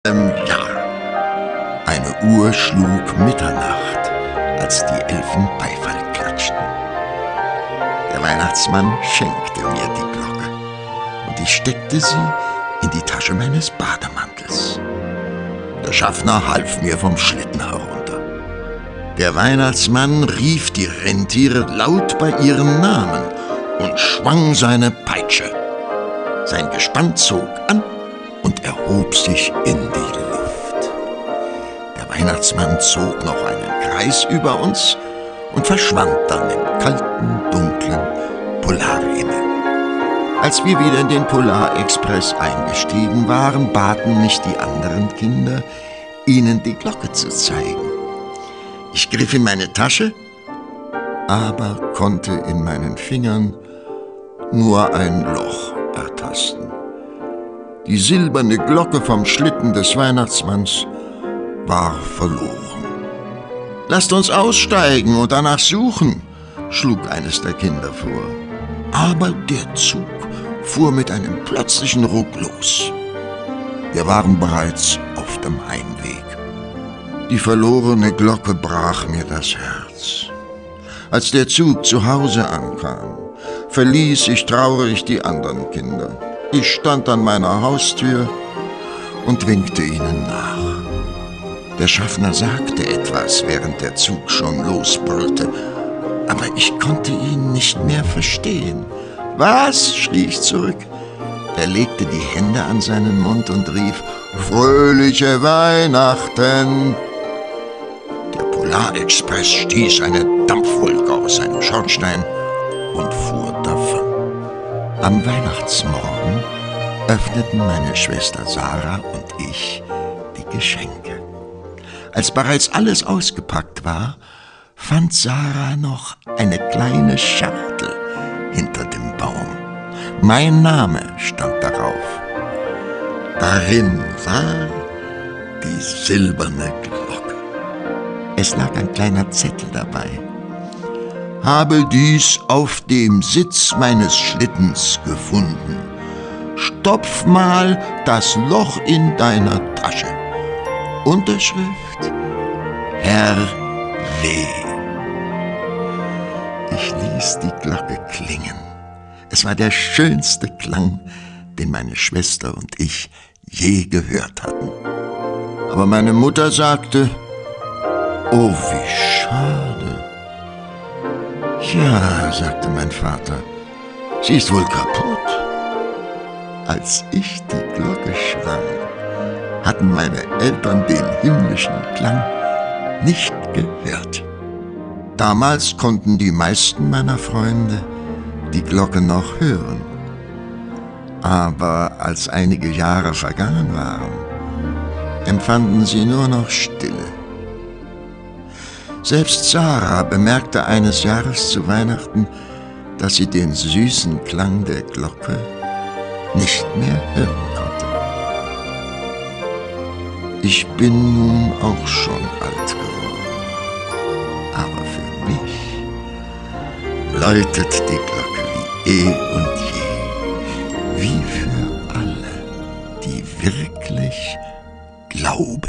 Jahr. Eine Uhr schlug Mitternacht, als die Elfen Beifall klatschten. Der Weihnachtsmann schenkte mir die Glocke und ich steckte sie in die Tasche meines Bademantels. Der Schaffner half mir vom Schlitten herunter. Der Weihnachtsmann rief die Rentiere laut bei ihrem Namen und schwang seine Peitsche. Sein Gespann zog an und erhob sich in die Luft. Der Weihnachtsmann zog noch einen Kreis über uns und verschwand dann im kalten, dunklen Polarhimmel. Als wir wieder in den Polarexpress eingestiegen waren, baten mich die anderen Kinder, ihnen die Glocke zu zeigen. Ich griff in meine Tasche, aber konnte in meinen Fingern nur ein Loch ertasten. Die silberne Glocke vom Schlitten des Weihnachtsmanns war verloren. »Lasst uns aussteigen und danach suchen«, schlug eines der Kinder vor. Aber der Zug fuhr mit einem plötzlichen Ruck los. Wir waren bereits auf dem Heimweg. Die verlorene Glocke brach mir das Herz. Als der Zug zu Hause ankam, verließ ich traurig die anderen Kinder. Ich stand an meiner Haustür und winkte ihnen nach. Der Schaffner sagte etwas, während der Zug schon losbrüllte, aber ich konnte ihn nicht mehr verstehen. »Was?« schrie ich zurück. Er legte die Hände an seinen Mund und rief, »Fröhliche Weihnachten!« Der Polarexpress stieß eine Dampfwolke aus seinem Schornstein und fuhr davon. Am Weihnachtsmorgen öffneten meine Schwester Sarah und ich die Geschenke. Als bereits alles ausgepackt war, fand Sarah noch eine kleine Schachtel hinter dem Baum. Mein Name stand darauf. Darin war die silberne Glocke. Es lag ein kleiner Zettel dabei. »Habe dies auf dem Sitz meines Schlittens gefunden. Stopf mal das Loch in deiner Tasche. Unterschrift Herr W.« Ich ließ die Glocke klingen. Es war der schönste Klang, den meine Schwester und ich je gehört hatten. Aber meine Mutter sagte, »Oh, wie schade.« »Ja«, sagte mein Vater, »sie ist wohl kaputt.« Als ich die Glocke schwang, hatten meine Eltern den himmlischen Klang nicht gehört. Damals konnten die meisten meiner Freunde die Glocke noch hören. Aber als einige Jahre vergangen waren, empfanden sie nur noch Stille. Selbst Sarah bemerkte eines Jahres zu Weihnachten, dass sie den süßen Klang der Glocke nicht mehr hören konnte. Ich bin nun auch schon alt geworden, aber für mich läutet die Glocke wie eh und je, wie für alle, die wirklich glauben.